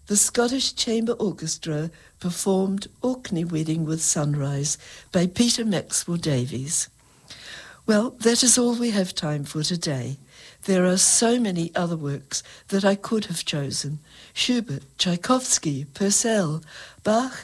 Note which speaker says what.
Speaker 1: the Scottish Chamber Orchestra performed Orkney Wedding with Sunrise by Peter Maxwell Davies. Well, that is all we have time for today. There are so many other works that I could have chosen. Schubert, Tchaikovsky, Purcell, Bach,